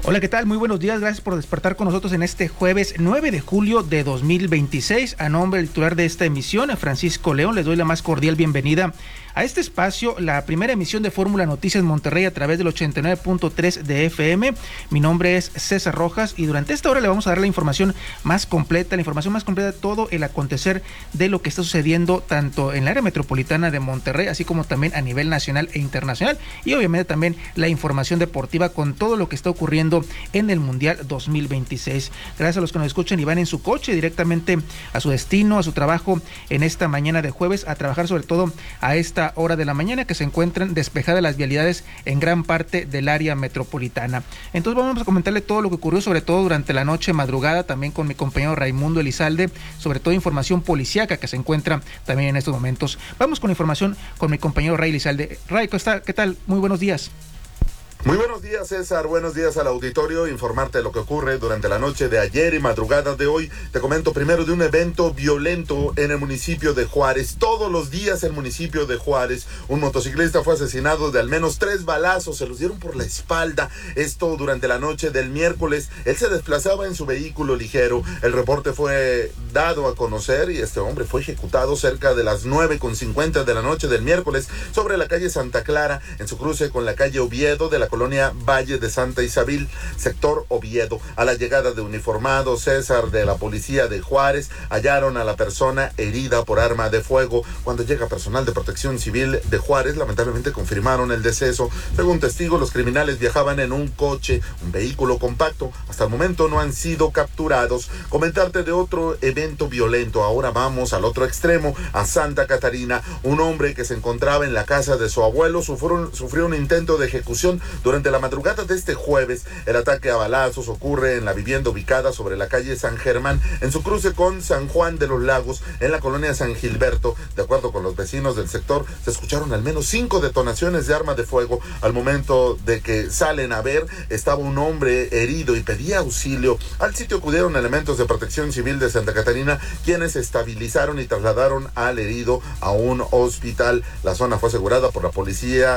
Hola, ¿qué tal? Muy buenos días, gracias por despertar con nosotros en este jueves 9 de julio de 2026. A nombre del titular de esta emisión, Francisco León, les doy la más cordial bienvenida a este espacio, la primera emisión de Fórmula Noticias Monterrey a través del 89.3 de FM. Mi nombre es César Rojas y durante esta hora le vamos a dar la información más completa de todo el acontecer de lo que está sucediendo tanto en la área metropolitana de Monterrey, así como también a nivel nacional e internacional, y obviamente también la información deportiva con todo lo que está ocurriendo en el Mundial 2026. Gracias a los que nos escuchan y van en su coche directamente a su destino, a su trabajo en esta mañana de jueves, a trabajar sobre todo a esta hora de la mañana, que se encuentran despejadas las vialidades en gran parte del área metropolitana. Entonces vamos a comentarle todo lo que ocurrió, sobre todo durante la noche madrugada, también con mi compañero Raimundo Elizalde, sobre todo información policíaca que se encuentra también en estos momentos. Vamos con información con mi compañero Ray Elizalde. Ray, ¿qué tal? Muy buenos días. Muy buenos días, César. Buenos días al auditorio. Informarte de lo que ocurre durante la noche de ayer y madrugada de hoy. Te comento primero de un evento violento en el municipio de Juárez. Todos los días en el municipio de Juárez, un motociclista fue asesinado de al menos 3 balazos. Se los dieron por la espalda. Esto durante la noche del miércoles. Él se desplazaba en su vehículo ligero. El reporte fue dado a conocer y este hombre fue ejecutado cerca de las 9:50 de la noche del miércoles sobre la calle Santa Clara, en su cruce con la calle Oviedo de la colonia Valle de Santa Isabel, sector Oviedo. A la llegada de uniformados, César, de la policía de Juárez, hallaron a la persona herida por arma de fuego. Cuando llega personal de Protección Civil de Juárez, lamentablemente confirmaron el deceso. Según testigos, los criminales viajaban en un coche, un vehículo compacto. Hasta el momento no han sido capturados. Comentarte de otro evento violento. Ahora vamos al otro extremo, a Santa Catarina. Un hombre que se encontraba en la casa de su abuelo sufrió un intento de ejecución durante la madrugada de este jueves. El ataque a balazos ocurre en la vivienda ubicada sobre la calle San Germán, en su cruce con San Juan de los Lagos, en la colonia San Gilberto. De acuerdo con los vecinos del sector, se escucharon al menos 5 detonaciones de arma de fuego. Al momento de que salen a ver, estaba un hombre herido y pedía auxilio. Al sitio acudieron elementos de Protección Civil de Santa Catarina, quienes estabilizaron y trasladaron al herido a un hospital. La zona fue asegurada por la policía